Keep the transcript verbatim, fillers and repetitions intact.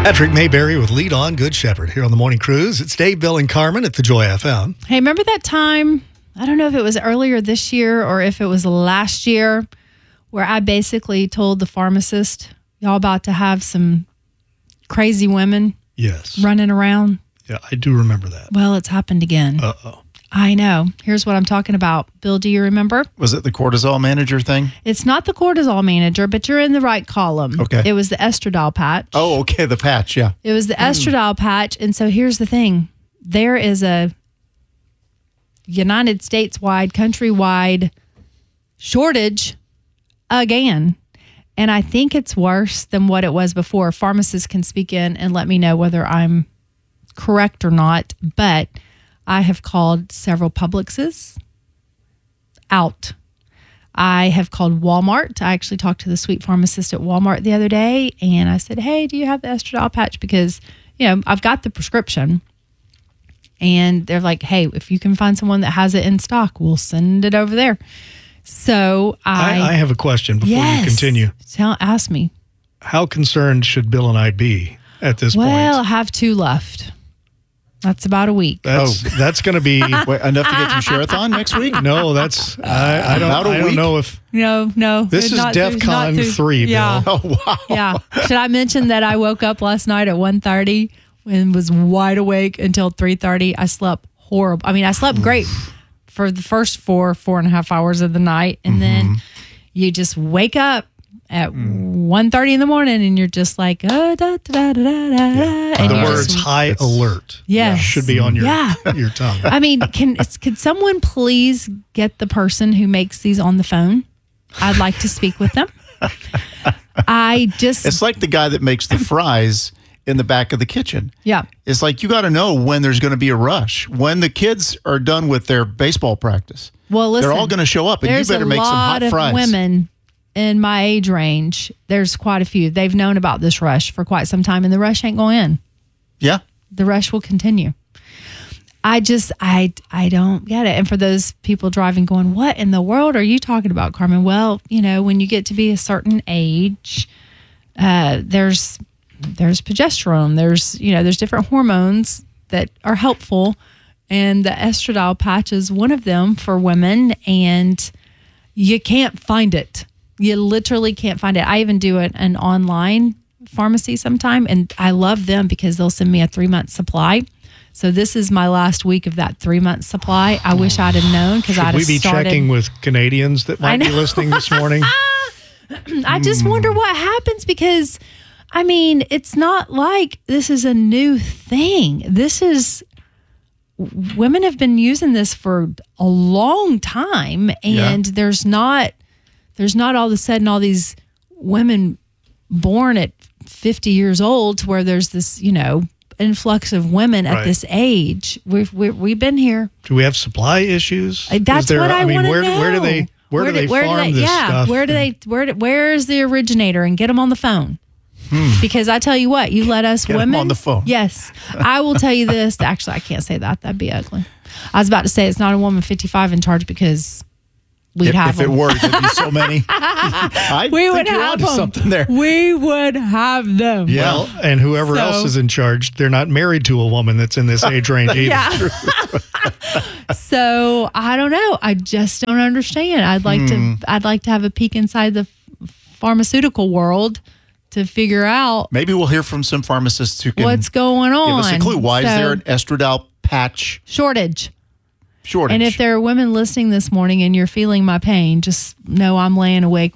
Patrick Mayberry with Lead On Good Shepherd here on the Morning Cruise. It's Dave, Bill, and Carmen at the Joy F M. Hey, remember that time, I don't know if it was earlier this year or if it was last year, where I basically told the pharmacist, y'all about to have some crazy women Yes. running around? Yeah, I do remember that. Well, it's happened again. Uh-oh. I know. Here's what I'm talking about. Bill, do you remember? Was it the cortisol manager thing? It's not the cortisol manager, but you're in the right column. Okay. It was the estradiol patch. Oh, okay, the patch, yeah. It was the estradiol patch. And so here's the thing. There is a United States-wide, countrywide shortage again. And I think it's worse than what it was before. Pharmacists can speak in and let me know whether I'm correct or not. But I have called several Publixes out. I have called Walmart. I actually talked to the sweet pharmacist at Walmart the other day, and I said, hey, do you have the estradiol patch? Because, you know, I've got the prescription. And they're like, hey, if you can find someone that has it in stock, we'll send it over there. So I... I, I have a question before yes, you continue. Tell, ask me. How concerned should Bill and I be at this well, point? Well, I have two left. That's about a week. That's, oh. that's going to be... Wait, enough to get through Sherathon next week? No, that's... I, I don't, About a I don't week? know if... No, no. This is not DEF through- CON not through- three, Bill. Yeah. Oh, wow. Yeah. Should I mention that I woke up last night at one thirty and was wide awake until three thirty? I slept horrible. I mean, I slept great for the first four, four and a half hours of the night. And mm-hmm. then you just wake up at mm. one thirty in the morning and you're just like, oh, da, da, da, da, da, yeah. and the you're words just, high alert yes. should be on your, yeah. your tongue. I mean, can could someone please get the person who makes these on the phone? I'd like to speak with them. I just... It's like the guy that makes the fries in the back of the kitchen. Yeah. It's like you got to know when there's going to be a rush. When the kids are done with their baseball practice, well, listen, they're all going to show up, and you better make some hot There's a lot fries. of women in my age range. There's quite a few. They've known about this rush for quite some time, and the rush ain't going in. Yeah. The rush will continue. I just, I, I don't get it. And for those people driving going, what in the world are you talking about, Carmen? Well, you know, when you get to be a certain age, uh, there's, there's progesterone. There's, you know, there's different hormones that are helpful. And the estradiol patch is one of them for women. And you can't find it. You literally can't find it. I even do it an online pharmacy sometime. And I love them because they'll send me a three month supply. So this is my last week of that three-month supply. I wish I'd have known because I'd have Should we be started... checking with Canadians that might be listening this morning? I just wonder what happens because, I mean, it's not like this is a new thing. This is... Women have been using this for a long time, and yeah. there's not there's not all of a sudden all these women born at fifty years old to where there's this, you know, influx of women at right. this age. We've, we've we've been here. Do we have supply issues? That's there, what I, I mean, want to where, know. Where do they where, where do they where farm do they, this yeah, stuff? Where do they where do, where is the originator and get them on the phone? Hmm. Because I tell you what, you let us get women them on the phone. Yes, I will tell you this. Actually, I can't say that. That'd be ugly. I was about to say it's not a woman fifty-five in charge because we'd if, have if them. it were, there'd be so many. I we think would you're have onto them. something there. We would have them. Yeah. Well, and whoever so, else is in charge, they're not married to a woman that's in this age range either. Yeah. So I don't know. I just don't understand. I'd like hmm. to. I'd like to have a peek inside the pharmaceutical world to figure out. Maybe we'll hear from some pharmacists who can what's going on. Give us a clue. Why so, is there an estradiol patch shortage? Shortage. And if there are women listening this morning and you're feeling my pain, just know I'm laying awake